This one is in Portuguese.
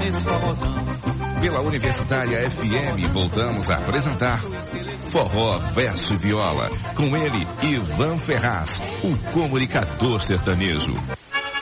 nesse forrozão. Pela Universitária FM, voltamos a apresentar Forró Verso Viola. Com ele, Ivan Ferraz, o comunicador sertanejo.